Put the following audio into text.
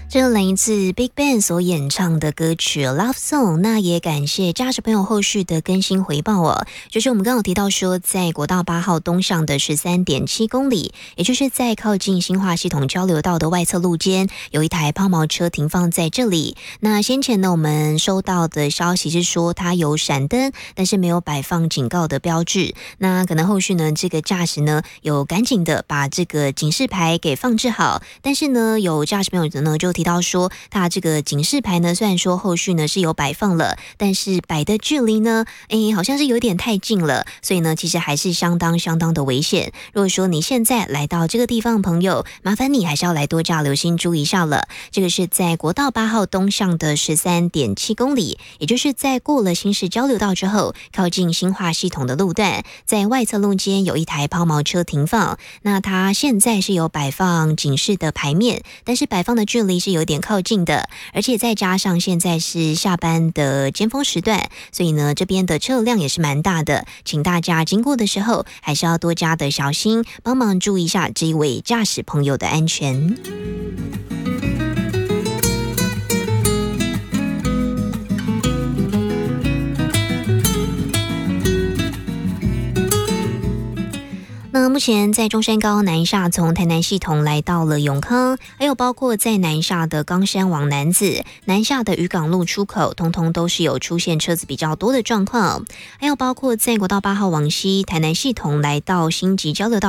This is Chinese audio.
这来自 Big Bang 所演唱的歌曲 Love Song， 那也感谢驾驶朋友后续的更新回报哦。就是我们刚刚有提到说，在国道8号东上的 13.7 公里，也就是在靠近新化系统交流道的外侧路间，有一台抛锚车停放在这里。那先前呢，我们收到的消息是说它有闪灯，但是没有摆放警告的标志。那可能后续呢，这个驾驶呢有赶紧的把这个警示牌给放置好，但是呢，有驾驶朋友呢就提到说，他这个警示牌呢，虽然说后续呢是有摆放了，但是摆的距离呢，好像是有点太近了，所以呢，其实还是相当的危险。如果说你现在来到这个地方，朋友，麻烦你还是要来多加留心注意一下了。这个是在国道8号东上的 13.7 公里，也就是在过了新市交流道之后，靠近新化系统的路段，在外侧路间有一台抛锚车停放，那它现在是有摆放警示的牌面，但是摆放的距离是有点靠近的，而且再加上现在是下班的尖峰时段，所以呢，这边的车辆也是蛮大的，请大家经过的时候还是要多加的小心，帮忙注意一下这一位驾驶朋友的安全。那目前在中山高南下从台南系统来到了永康，还有包括在南下的冈山往南子，南下的渔港路出口，通通都是有出现车子比较多的状况。还有包括在国道8号往西台南系统来到新集交流道